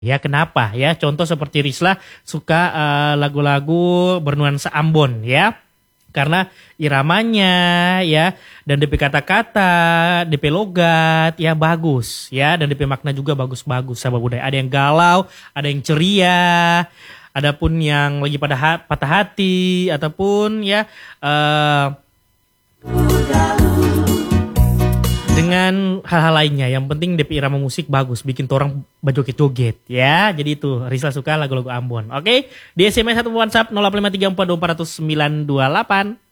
Ya kenapa ya? Contoh seperti Risla suka lagu-lagu bernuansa Ambon ya. Karena iramanya ya dan DP kata-kata, DP logat ya bagus ya dan DP makna juga bagus-bagus sahabat budaya. Ada yang galau, ada yang ceria, ada pun yang lagi pada patah hati ataupun ya dengan hal-hal lainnya. Yang penting DP irama musik bagus, bikin orang berjoget-joget ya. Jadi itu Rizal suka lagu-lagu Ambon. Oke, di SMS atau WhatsApp 0853424928.